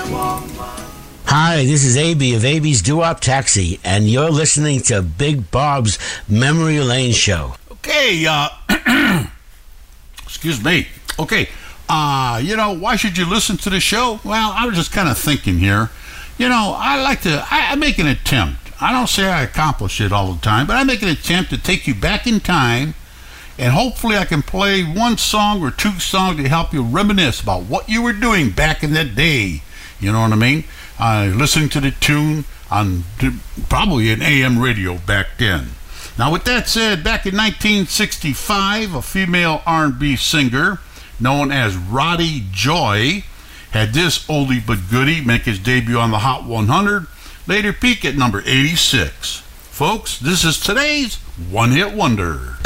Hi, this is AB of AB's Doo-Wop Taxi, and you're listening to Big Bob's Memory Lane Show. Okay, excuse me. Okay, why should you listen to the show? Well, I was just kind of thinking here. I make an attempt. I don't say I accomplish it all the time, but I make an attempt to take you back in time, and hopefully I can play one song or two songs to help you reminisce about what you were doing back in that day. You know what I mean? Listening to the tune on probably an AM radio back then. Now, with that said, back in 1965, a female R&B singer known as Roddy Joy had this oldie but goodie make his debut on the Hot 100, later peak at number 86. Folks, this is today's One Hit Wonder.